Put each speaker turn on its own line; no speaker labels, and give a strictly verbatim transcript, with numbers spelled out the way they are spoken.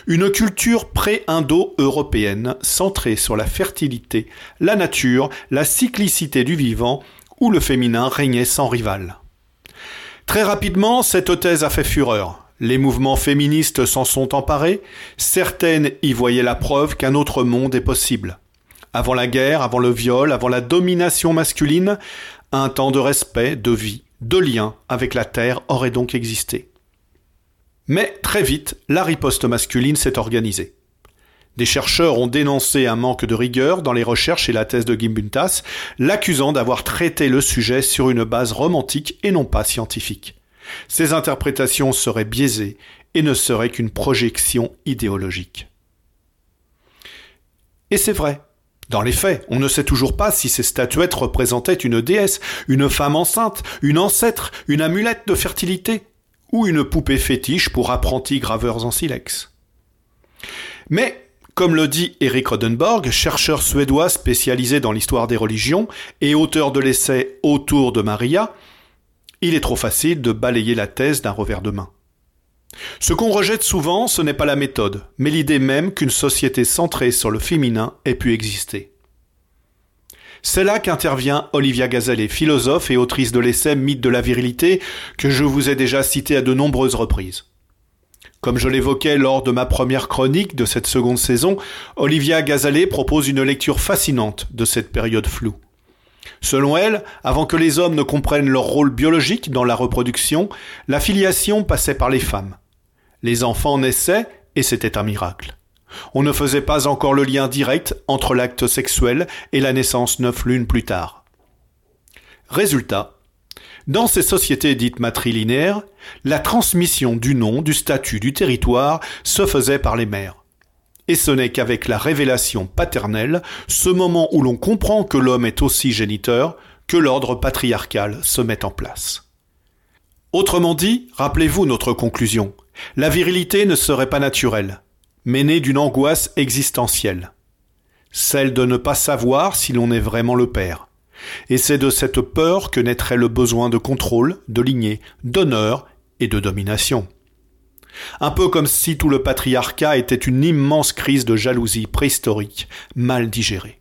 Une culture pré-indo-européenne centrée sur la fertilité, la nature, la cyclicité du vivant, où le féminin régnait sans rival. Très rapidement, cette thèse a fait fureur. Les mouvements féministes s'en sont emparés. Certaines y voyaient la preuve qu'un autre monde est possible. Avant la guerre, avant le viol, avant la domination masculine, un temps de respect, de vie, de lien avec la terre aurait donc existé. Mais très vite, la riposte masculine s'est organisée. Des chercheurs ont dénoncé un manque de rigueur dans les recherches et la thèse de Gimbutas, l'accusant d'avoir traité le sujet sur une base romantique et non pas scientifique. Ces interprétations seraient biaisées et ne seraient qu'une projection idéologique. Et c'est vrai. Dans les faits, on ne sait toujours pas si ces statuettes représentaient une déesse, une femme enceinte, une ancêtre, une amulette de fertilité, ou une poupée fétiche pour apprentis graveurs en silex. Mais, comme le dit Erik Rodenborg, chercheur suédois spécialisé dans l'histoire des religions et auteur de l'essai Autour de Maria, il est trop facile de balayer la thèse d'un revers de main. Ce qu'on rejette souvent, ce n'est pas la méthode, mais l'idée même qu'une société centrée sur le féminin ait pu exister. C'est là qu'intervient Olivia Gazalet, philosophe et autrice de l'essai Mythe de la virilité, que je vous ai déjà cité à de nombreuses reprises. Comme je l'évoquais lors de ma première chronique de cette seconde saison, Olivia Gazalet propose une lecture fascinante de cette période floue. Selon elle, avant que les hommes ne comprennent leur rôle biologique dans la reproduction, la filiation passait par les femmes. Les enfants naissaient et c'était un miracle. On ne faisait pas encore le lien direct entre l'acte sexuel et la naissance neuf lunes plus tard. Résultat, dans ces sociétés dites matrilinéaires, la transmission du nom, du statut, du territoire se faisait par les mères. Et ce n'est qu'avec la révélation paternelle, ce moment où l'on comprend que l'homme est aussi géniteur, que l'ordre patriarcal se met en place. Autrement dit, rappelez-vous notre conclusion. La virilité ne serait pas naturelle, mais née d'une angoisse existentielle. Celle de ne pas savoir si l'on est vraiment le père. Et c'est de cette peur que naîtrait le besoin de contrôle, de lignée, d'honneur et de domination. Un peu comme si tout le patriarcat était une immense crise de jalousie préhistorique, mal digérée.